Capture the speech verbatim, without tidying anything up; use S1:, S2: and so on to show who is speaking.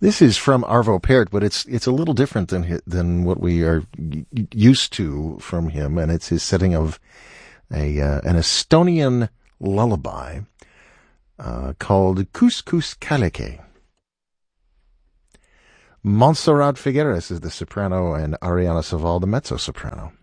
S1: This is from Arvo Pärt, but it's it's a little different than hi- than what we are used to from him, and it's his setting of a uh, an Estonian lullaby uh, called Couscous Kaleke. Montserrat Figueres is the soprano, and Ariana Saval the mezzo-soprano.